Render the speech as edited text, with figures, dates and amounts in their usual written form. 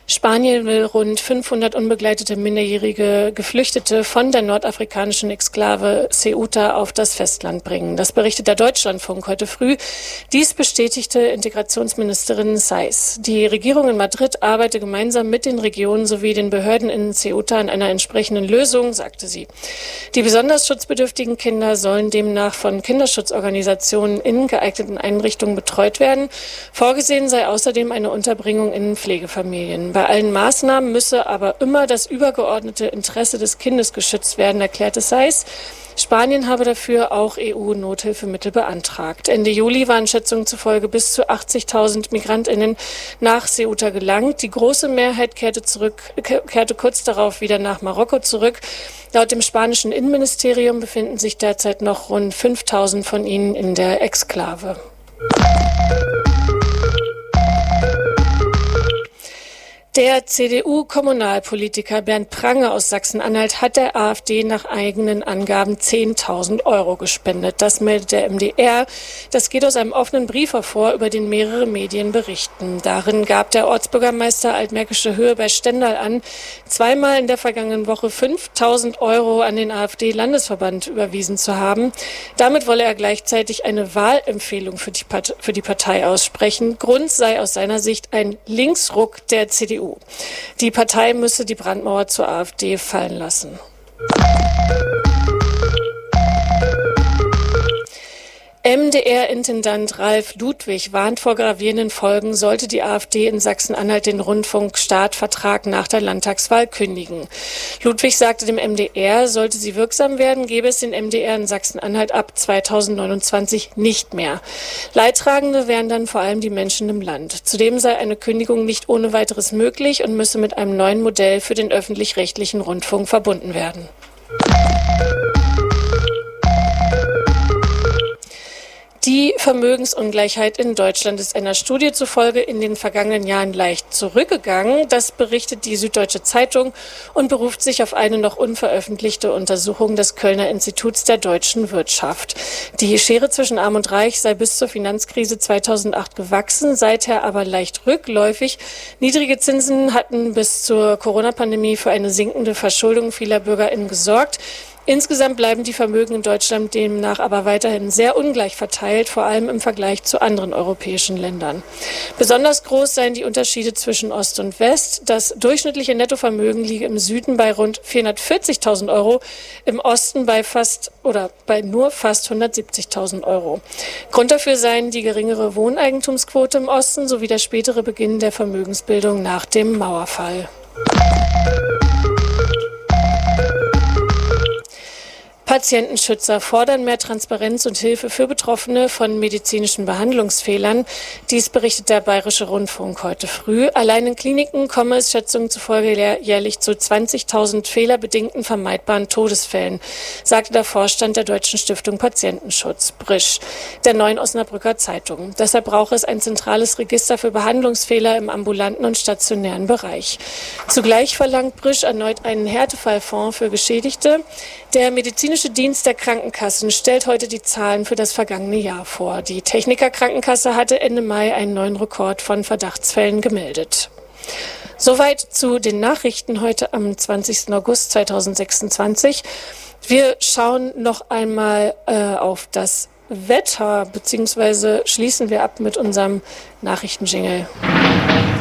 Spanien will rund 500 unbegleitete minderjährige Geflüchtete von der nordafrikanischen Exklave Ceuta auf das Festland bringen. Das berichtet der Deutschlandfunk heute früh. Dies bestätigte Integrationsministerin Saiz. Die Regierung in Madrid arbeite gemeinsam mit den Regionen sowie den Behörden in Ceuta an einer entsprechenden Lösung, sagte sie. Die besonders schutzbedürftigen Kinder sollen demnach von Kinderschutzorganisationen in geeigneten Einrichtungen betreut werden. Vorgesehen sei außerdem eine Unterbringung in Pflegefamilien. Bei allen Maßnahmen müsse aber immer das übergeordnete Interesse des Kindes geschützt werden, erklärte Saiz. Spanien habe dafür auch EU-Nothilfemittel beantragt. Ende Juli waren Schätzungen zufolge bis zu 80.000 MigrantInnen nach Ceuta gelangt. Die große Mehrheit kehrte kurz darauf wieder nach Marokko zurück. Laut dem spanischen Innenministerium befinden sich derzeit noch rund 5.000 von ihnen in der Exklave. Der CDU-Kommunalpolitiker Bernd Prange aus Sachsen-Anhalt hat der AfD nach eigenen Angaben 10.000 € gespendet. Das meldet der MDR. Das geht aus einem offenen Brief hervor, über den mehrere Medien berichten. Darin gab der Ortsbürgermeister Altmärkische Höhe bei Stendal an, zweimal in der vergangenen Woche 5.000 € an den AfD-Landesverband überwiesen zu haben. Damit wolle er gleichzeitig eine Wahlempfehlung für die Partei aussprechen. Grund sei aus seiner Sicht ein Linksruck der CDU. Die Partei müsse die Brandmauer zur AfD fallen lassen. MDR-Intendant Ralf Ludwig warnt vor gravierenden Folgen, sollte die AfD in Sachsen-Anhalt den Rundfunkstart-Vertrag nach der Landtagswahl kündigen. Ludwig sagte dem MDR, sollte sie wirksam werden, gäbe es den MDR in Sachsen-Anhalt ab 2029 nicht mehr. Leidtragende wären dann vor allem die Menschen im Land. Zudem sei eine Kündigung nicht ohne weiteres möglich und müsse mit einem neuen Modell für den öffentlich-rechtlichen Rundfunk verbunden werden. Die Vermögensungleichheit in Deutschland ist einer Studie zufolge in den vergangenen Jahren leicht zurückgegangen. Das berichtet die Süddeutsche Zeitung und beruft sich auf eine noch unveröffentlichte Untersuchung des Kölner Instituts der deutschen Wirtschaft. Die Schere zwischen Arm und Reich sei bis zur Finanzkrise 2008 gewachsen, seither aber leicht rückläufig. Niedrige Zinsen hatten bis zur Corona-Pandemie für eine sinkende Verschuldung vieler BürgerInnen gesorgt. Insgesamt bleiben die Vermögen in Deutschland demnach aber weiterhin sehr ungleich verteilt, vor allem im Vergleich zu anderen europäischen Ländern. Besonders groß seien die Unterschiede zwischen Ost und West. Das durchschnittliche Nettovermögen liege im Süden bei rund 440.000 €, im Osten bei nur fast 170.000 €. Grund dafür seien die geringere Wohneigentumsquote im Osten sowie der spätere Beginn der Vermögensbildung nach dem Mauerfall. Patientenschützer fordern mehr Transparenz und Hilfe für Betroffene von medizinischen Behandlungsfehlern. Dies berichtet der Bayerische Rundfunk heute früh. Allein in Kliniken komme es Schätzungen zufolge jährlich zu 20.000 fehlerbedingten vermeidbaren Todesfällen, sagte der Vorstand der Deutschen Stiftung Patientenschutz, Brisch, der Neuen Osnabrücker Zeitung. Deshalb brauche es ein zentrales Register für Behandlungsfehler im ambulanten und stationären Bereich. Zugleich verlangt Brisch erneut einen Härtefallfonds für Geschädigte. Der medizinische Dienst der Krankenkassen stellt heute die Zahlen für das vergangene Jahr vor. Die Techniker Krankenkasse hatte Ende Mai einen neuen Rekord von Verdachtsfällen gemeldet. Soweit zu den Nachrichten heute am 20. August 2026. Wir schauen noch einmal auf das Wetter, beziehungsweise schließen wir ab mit unserem Nachrichtenjingle.